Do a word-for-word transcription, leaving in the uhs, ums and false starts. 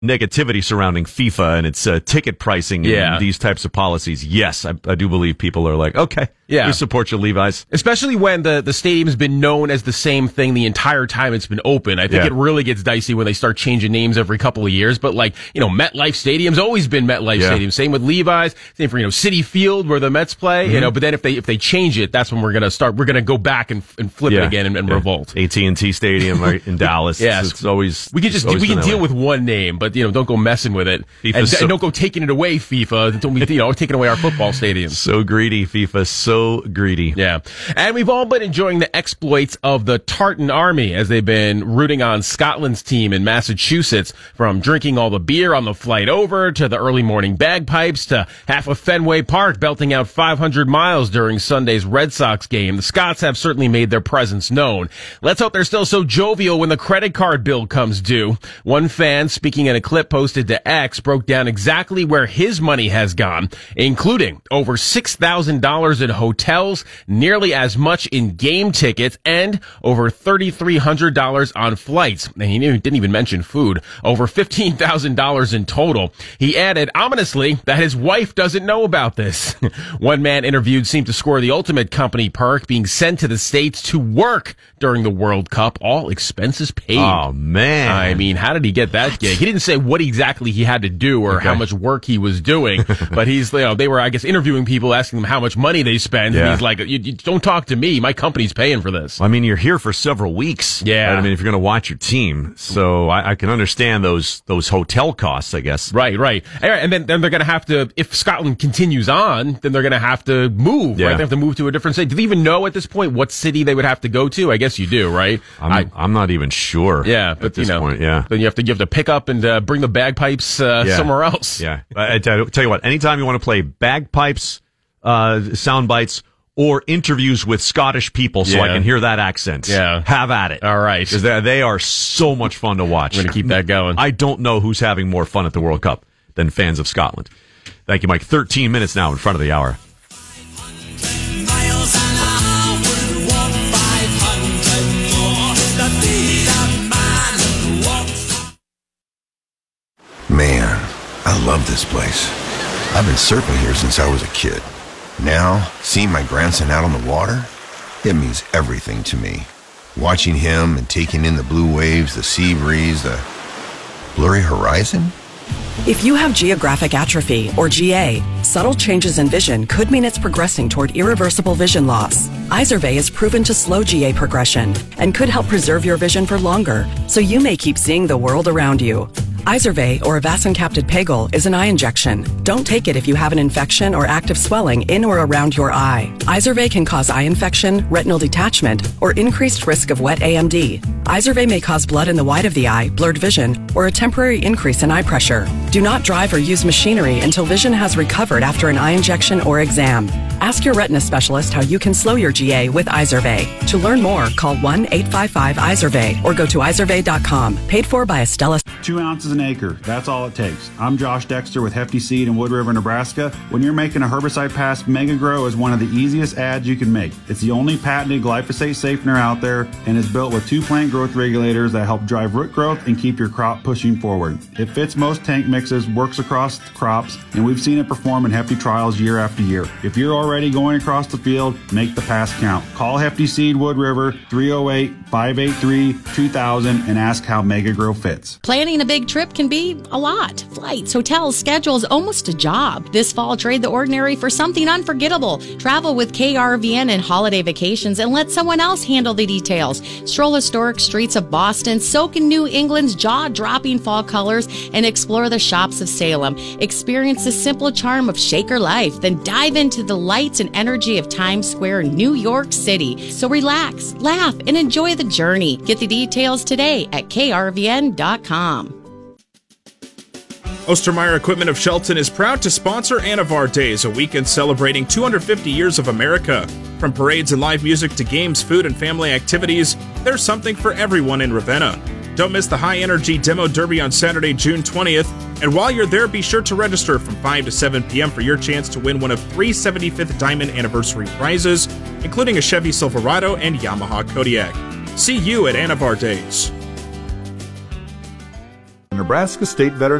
negativity surrounding FIFA and its uh, ticket pricing and Yeah. these types of policies, yes, I, I do believe people are like, okay, Yeah. we support you, Levi's. Especially when the, the stadium's been known as the same thing the entire time it's been open. I think Yeah. it really gets dicey when they start changing names every couple of years. But like, you know, MetLife Stadium's always been MetLife Yeah. Stadium. Same with Levi's. Same for, you know, Citi Field where the Mets play. Mm-hmm. You know, but then if they if they change it, that's when we're gonna start. We're gonna go back and, and flip it Yeah. again and, and Yeah. revolt. A T and T Stadium right, in Dallas. Yes. It's, it's always We can just it's always we can been that deal way. with one name, but you know, don't go messing with it, FIFA's and, so- and don't go taking it away, FIFA. Don't be, you know, taking away our football stadiums. So greedy, FIFA, so greedy. Yeah. And we've all been enjoying the exploits of the Tartan Army as they've been rooting on Scotland's team in Massachusetts, from drinking all the beer on the flight over to the early morning bagpipes to half of Fenway Park belting out five hundred miles during Sunday's Red Sox game. The Scots have certainly made their presence known. Let's hope they're still so jovial when the credit card bill comes due. One fan, speaking in a clip posted to X, broke down exactly where his money has gone, including over six thousand dollars in hotels, nearly as much in game tickets, and over three thousand three hundred dollars on flights. And he didn't even mention food. Over fifteen thousand dollars in total. He added, ominously, that his wife doesn't know about this. One man interviewed seemed to score the ultimate company perk, being sent to the States to work during the World Cup, all expenses paid. Oh, man. I mean, how did he get that gig? He didn't say what exactly he had to do or Okay. how much work he was doing, but he's, you know, they were, I guess, interviewing people, asking them how much money they spend, Yeah. and he's like, you, you don't talk to me. My company's paying for this. I mean, you're here for several weeks. Yeah. Right? I mean, if you're going to watch your team. So I, I can understand those those hotel costs, I guess. Right, right. And then, then they're going to have to, if Scotland continues on, then they're going to have to move, Yeah. right? They have to move to a different city. Do they even know at this point what city they would have to go to? I guess you do, right? I'm, I, I'm not even sure. yeah, at but this you know, point, yeah. then you have to, you have to pick up and uh, bring the bagpipes uh, Yeah. somewhere else. Yeah. I, I tell tell you what, anytime you want to play bagpipes, uh, sound bites, or interviews with Scottish people so I Yeah. can hear that accent, Yeah. have at it. All right. Because they, they are so much fun to watch. We're going to keep that going. I don't know who's having more fun at the World Cup than fans of Scotland. Thank you, Mike. thirteen minutes now in front of the hour. Miles an hour, walk five hundred more. The beat of man who walks. Man, I love this place. I've been surfing here since I was a kid. Now, seeing my grandson out on the water, it means everything to me. Watching him and taking in the blue waves, the sea breeze, the blurry horizon. If you have geographic atrophy, or G A, subtle changes in vision could mean it's progressing toward irreversible vision loss. Izervay is proven to slow G A progression and could help preserve your vision for longer, so you may keep seeing the world around you. Izervay, or avacincaptad pegol, is an eye injection. Don't take it if you have an infection or active swelling in or around your eye. Izervay can cause eye infection, retinal detachment, or increased risk of wet A M D. Izervay may cause blood in the white of the eye, blurred vision, or a temporary increase in eye pressure. Do not drive or use machinery until vision has recovered after an eye injection or exam. Ask your retina specialist how you can slow your G A with Izervay. To learn more, call one eight five five Izervay or go to izervay dot com. Paid for by Estella. Two ounces an acre, that's all it takes. I'm Josh Dexter with Hefty Seed in Wood River, Nebraska. When you're making a herbicide pass, Mega Grow is one of the easiest ads you can make. It's the only patented glyphosate safener out there and is built with two plant growth regulators that help drive root growth and keep your crop pushing forward. It fits most tank mixes, works across crops, and we've seen it perform in Hefty trials year after year. If you're already going across the field, make the pass count. Call Hefty Seed Wood River three oh eight, five eight three, two thousand and ask how Mega Grow fits. Planning a big trip can be a lot. Flights, hotels, schedules, almost a job. This fall, trade the ordinary for something unforgettable. Travel with K R V N and Holiday Vacations and let someone else handle the details. Stroll historic streets of Boston, soak in New England's jaw-dropping fall colors, and explore the shops of Salem. Experience the simple charm of Shaker life, then dive into the lights and energy of Times Square, New York City. So relax, laugh, and enjoy the journey. Get the details today at K R V N dot com. Ostermeyer Equipment of Shelton is proud to sponsor Anavar Days, a weekend celebrating two hundred fifty years of America. From parades and live music to games, food, and family activities, there's something for everyone in Ravenna. Don't miss the high-energy Demo Derby on Saturday, June twentieth. And while you're there, be sure to register from five to seven p.m. for your chance to win one of three seventy-fifth Diamond Anniversary prizes, including a Chevy Silverado and Yamaha Kodiak. See you at Anavar Days. Nebraska State Veteran